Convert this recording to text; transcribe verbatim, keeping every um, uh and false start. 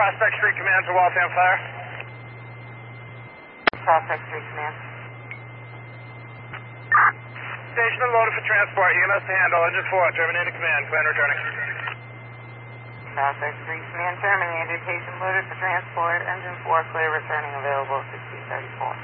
Prospect Street Command to Waltham Fire. Prospect Street Command. Station and loaded for transport. E M S to handle. Engine four. Terminated command. Plan returning. Prospect Street Command terminated. Station loaded for transport. Engine four clear returning available sixteen thirty-four.